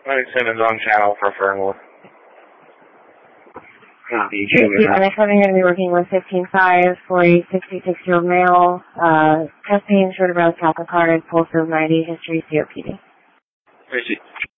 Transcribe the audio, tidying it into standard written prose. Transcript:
Simmons on channel for Fernwood. The next one, you're going to be working with 15-5 for a 66-year-old male, chest pain, shoulder brows, scalp card, pulse of 90, history, COPD.